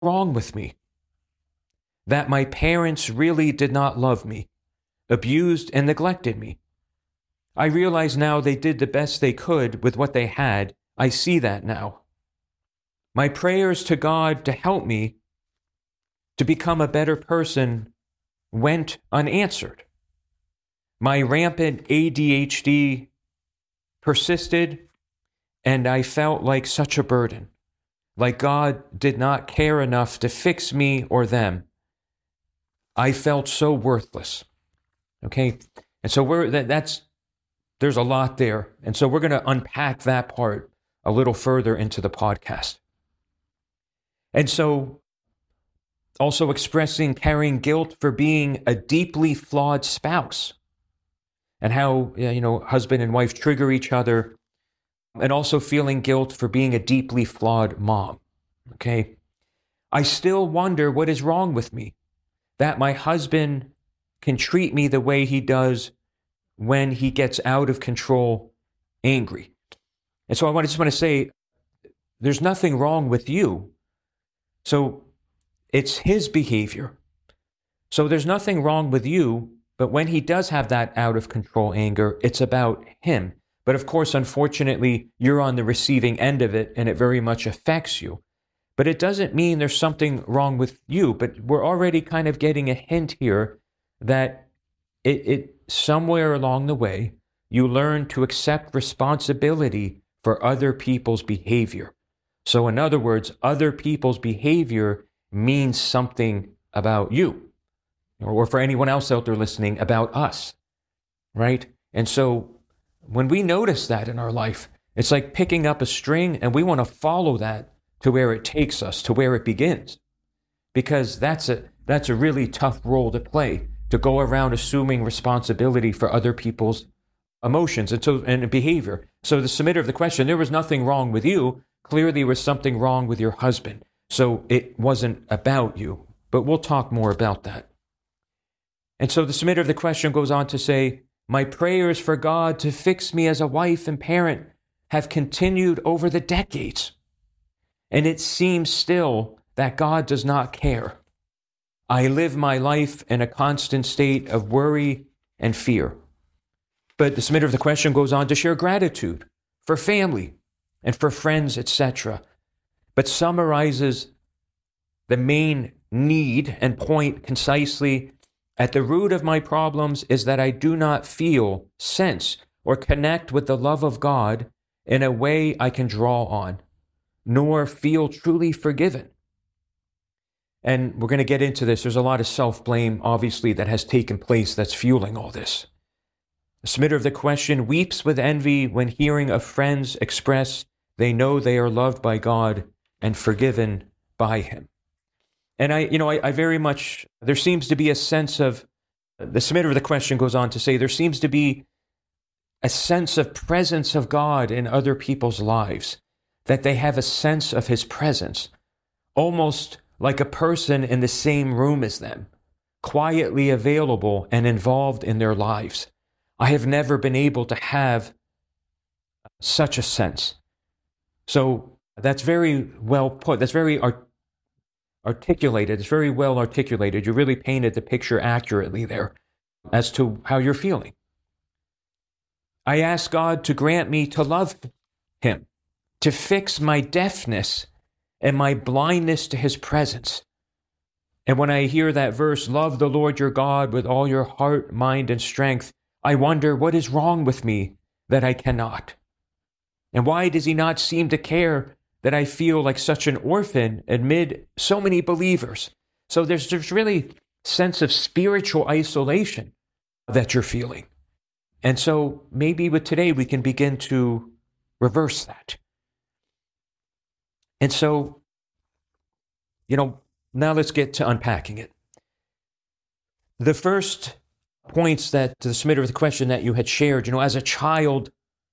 wrong with me? That my parents really did not love me, abused and neglected me. I realize now they did the best they could with what they had. I see that now. My prayers to God to help me to become a better person went unanswered. My rampant ADHD persisted, and I felt like such a burden, like God did not care enough to fix me or them. I felt so worthless. Okay? And so there's a lot there. And so we're going to unpack that part a little further into the podcast. And so also carrying guilt for being a deeply flawed spouse, and how, husband and wife trigger each other, and also feeling guilt for being a deeply flawed mom. Okay? I still wonder what is wrong with me, that my husband can treat me the way he does when he gets out of control, angry. And so I just want to say, there's nothing wrong with you. So it's his behavior. So there's nothing wrong with you, but when he does have that out of control anger, it's about him. But of course, unfortunately, you're on the receiving end of it, and it very much affects you. But it doesn't mean there's something wrong with you. But we're already kind of getting a hint here that it somewhere along the way, you learn to accept responsibility for other people's behavior. So in other words, other people's behavior means something about you, or for anyone else out there listening, about us, right? And so when we notice that in our life, it's like picking up a string, and we want to follow that to where it takes us, to where it begins, because that's a really tough role to play, to go around assuming responsibility for other people's emotions and behavior. So the submitter of the question, there was nothing wrong with you. Clearly there was something wrong with your husband. So it wasn't about you, but we'll talk more about that. And so the submitter of the question goes on to say, my prayers for God to fix me as a wife and parent have continued over the decades. And it seems still that God does not care. I live my life in a constant state of worry and fear. But the submitter of the question goes on to share gratitude for family and for friends, etc., but summarizes the main need and point concisely. At the root of my problems is that I do not feel, sense, or connect with the love of God in a way I can draw on, nor feel truly forgiven. And we're going to get into this. There's a lot of self-blame, obviously, that has taken place that's fueling all this. The submitter of the question weeps with envy when hearing of friends express they know they are loved by God and forgiven by him. And I very much, there seems to be a sense of, the submitter of the question goes on to say, there seems to be a sense of presence of God in other people's lives, that they have a sense of his presence, almost like a person in the same room as them, quietly available and involved in their lives. I have never been able to have such a sense. So that's very well put. That's very articulated. It's very well articulated. You really painted the picture accurately there as to how you're feeling. I ask God to grant me to love him, to fix my deafness and my blindness to his presence. And when I hear that verse, love the Lord your God with all your heart, mind, and strength, I wonder what is wrong with me that I cannot. And why does he not seem to care that I feel like such an orphan amid so many believers? So there's really a sense of spiritual isolation that you're feeling. And so maybe with today we can begin to reverse that. And so, now let's get to unpacking it. The first points that the submitter of the question that you had shared, as a child,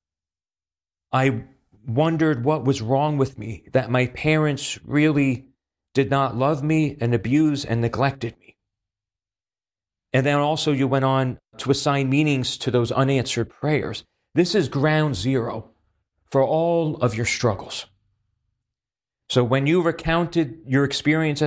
I wondered what was wrong with me, that my parents really did not love me and abuse and neglected me. And then also you went on to assign meanings to those unanswered prayers. This is ground zero for all of your struggles. So when you recounted your experience